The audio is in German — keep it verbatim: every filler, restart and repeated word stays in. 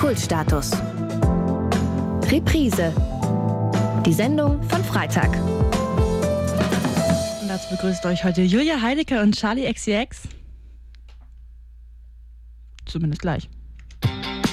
Kultstatus. Reprise. Die Sendung von Freitag. Und dazu begrüßt euch heute Julia Heidecke und Charli X C X. Zumindest gleich.